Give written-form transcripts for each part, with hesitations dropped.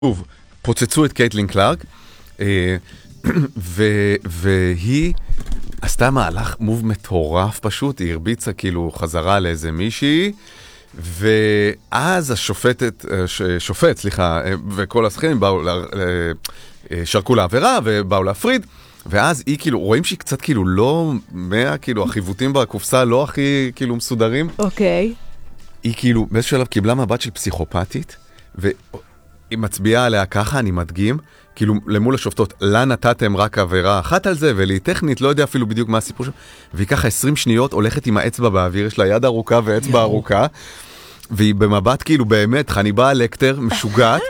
שוב, פוצצו את קייטלין קלארק, והיא עשתה מהלך מוב מטורף פשוט, היא הרביצה כאילו חזרה לאיזה מישהי, ואז שופט, וכל השכנים באו, שרקו לעבירה ובאו להפריד, ואז היא כאילו, רואים שהיא קצת כאילו לא כאילו החיוותים בקופסה לא הכי כאילו מסודרים. אוקיי. היא כאילו באיזשהו שלב קיבלה מבט של פסיכופתית, היא מצביעה עליה ככה, אני מדגים, כאילו למול השופטות, לה נתתם רק עבירה אחת על זה, ולי טכנית, לא יודע אפילו בדיוק מה הסיפור שם, והיא ככה 20 שניות הולכת עם האצבע באוויר, יש לה יד ארוכה ואצבע ארוכה, והיא במבט כאילו באמת, חניבה לקטר, משוגעת,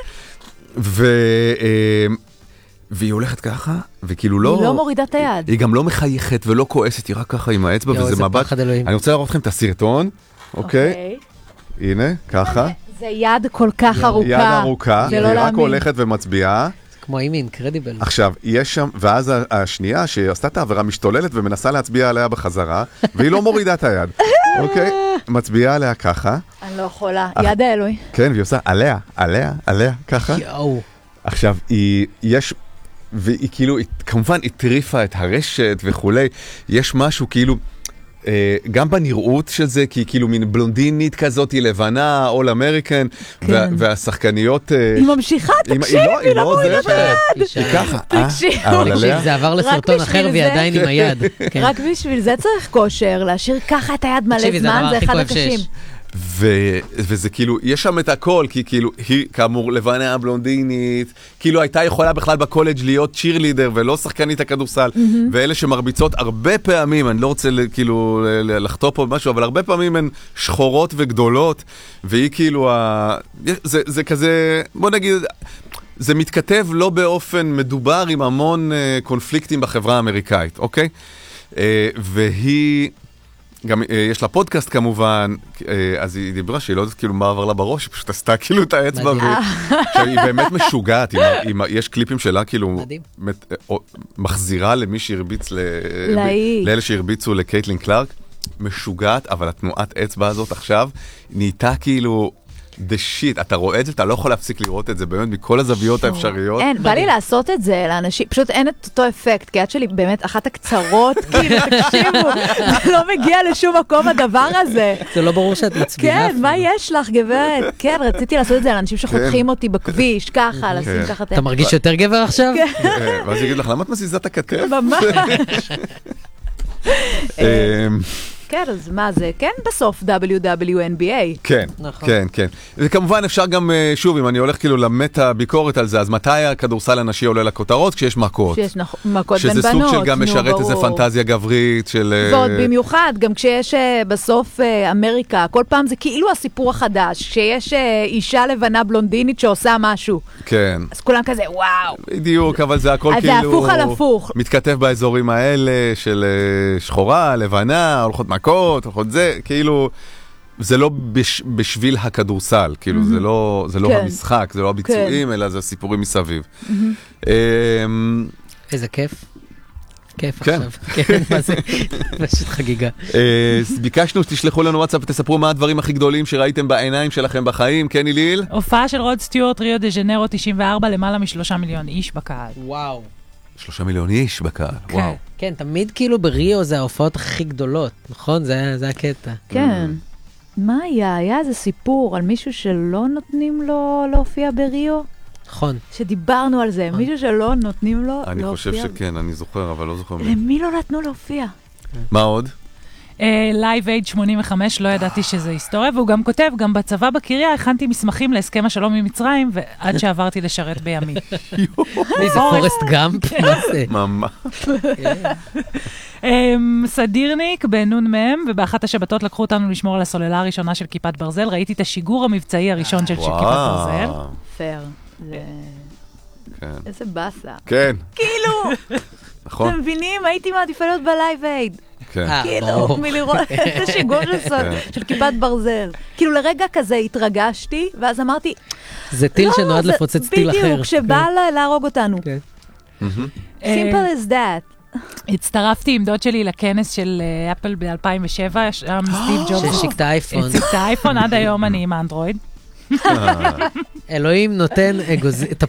והיא הולכת ככה, וכאילו לא... היא לא מורידה את היד. היא גם לא מחייכת ולא כועסת, היא רק ככה עם האצבע, וזה מבט... אני רוצה להראות לכם את הסרטון, אוקיי? הנה, ככה. זה יד כל כך ארוכה. יד ארוכה, והיא רק הולכת ומצביעה. כמו אימי אינקרדיבל. עכשיו, יש שם, ואז השנייה שעשתה את העבירה משתוללת ומנסה להצביע עליה בחזרה, והיא לא מורידה את היד. אוקיי? מצביעה עליה ככה. אני לא יכולה. יד האלוהי. כן, והיא עושה עליה, ככה. עכשיו, והיא כאילו, כמובן הטריפה את הרשת וכולי. יש משהו כאילו... גם בנראות של זה, כי כאילו מין בלונדינית כזאת, היא לבנה, אול אמריקן, והשחקניות... היא ממשיכה, תקשיב, היא לא מורידה את היד. היא ככה, תקשיב, זה עבר לסרטון אחר והיא עדיין עם היד. רק בשביל זה צריך כושר, להשאיר ככה את היד מלא זמן, זה אחד הקשים. וזה כאילו, יש שם את הכל, כי כאילו, היא כאמור לבנה בלונדינית, כאילו הייתה יכולה בכלל בקולג' להיות צ'ירלידר ולא שחקנית הכדורסל, ואלה שמרביצות הרבה פעמים, אני לא רוצה כאילו לחטוא פה משהו, אבל הרבה פעמים הן שחורות וגדולות, והיא כאילו, זה כזה, בוא נגיד, זה מתכתב לא באופן מדובר עם המון קונפליקטים בחברה האמריקאית, אוקיי? והיא... גם יש לה פודקאסט כמובן, אז היא דיברה שהיא לא יודעת כאילו מה עבר לה בראש, היא פשוט עשתה כאילו את האצבע, והיא באמת משוגעת, יש קליפים שלה כאילו מחזירה למי שהרביץ, לאלה שהרביצו לקייטלין קלארק, משוגעת, אבל התנועת אצבע הזאת עכשיו נהייתה כאילו... the shit, אתה רואה את זה, אתה לא יכול להפסיק לראות את זה, באמת מכל הזוויות האפשריות. אין, בא לי לעשות את זה לאנשים, פשוט אין את אותו אפקט, כי עד שלי באמת אחת הקצרות, כאילו, תקשיבו, לא מגיע לשום מקום הדבר הזה. זה לא ברור שאת מצביעה. כן, מה יש לך, גברת? כן, רציתי לעשות את זה לאנשים שחותכים אותי בכביש, ככה, לשים ככה... אתה מרגיש יותר גבר עכשיו? ואז יגיד לך, למה את מזיזה את הכתף? ממש. כן, אז מה זה? כן, בסוף WWNBA. כן, כן, כן. וכמובן אפשר גם, שוב, אם אני הולך כאילו למטה ביקורת על זה, אז מתי הכדורסל הנשי עולה לכותרות? כשיש מכות. כשיש מכות בין בנות. שזה סוג של גם משרת איזה פנטזיה גברית של... ועוד במיוחד, גם כשיש בסוף אמריקה, כל פעם זה כאילו הסיפור החדש, כשיש אישה לבנה בלונדינית שעושה משהו. כן. אז כולם כזה, וואו. בדיוק, אבל זה הכל כאילו... אז זה הפוך על הפוך. מתכתב באזורים האלה של שחורה, לבנה, הולכות הולכות זה, כאילו, זה לא בשביל הכדורסל, כאילו, זה לא המשחק, זה לא הביצועים, אלא זה הסיפורים מסביב. איזה כיף. כיף עכשיו. כן, מה זה? פשוט חגיגה. ביקשנו שתשלחו לנו וואטסאפ ותספרו מה הדברים הכי גדולים שראיתם בעיניים שלכם בחיים, כן איליל? הופעה של רוד סטיוארט, ריו דה ז'נרו 94, למעלה מ3 מיליון איש בקהל. וואו. 3 מיליון איש בקהל, וואו. כן, תמיד כאילו בריו זה ההופעות הכי גדולות, נכון? זה הקטע. כן. מה היה? היה איזה סיפור על מישהו שלא נותנים לו להופיע בריו? נכון. שדיברנו על זה, מישהו שלא נותנים לו להופיע. אני חושב שכן, אני זוכר, אבל לא זוכר. למי לא נתנו להופיע? מה עוד? Live Aid 85, לא ידעתי שזה היסטוריה, והוא גם כותב, גם בצבא בקריה הכנתי מסמכים להסכם השלום עם מצרים, ועד שעברתי לשרת בימי. איזה פורסט גאמפ, מה זה? ממש. סדירניק בנון מהם, ובאחת השבתות לקחו אותנו לשמור על הסוללה הראשונה של כיפת ברזל, ראיתי את השיגור המבצעי הראשון של כיפת ברזל. פייר. איזה בסה. כן. כאילו, נכון. אתם מבינים? הייתי מעדיפה להיות בלייב אייד. כאילו, מלראות את השיגור של כיפת ברזל. כאילו לרגע כזה התרגשתי, ואז אמרתי, זה טיל שנועד לפוצץ טיל אחר. בדיוק, שבא להרוג אותנו. Simple as that. הצטרפתי עם דוד שלי לכנס של אפל ב-2007, שם סטיב ג'ובס. ששיקת אייפון. ששיקת אייפון, עד היום אני עם האנדרואיד. אלוהים נותן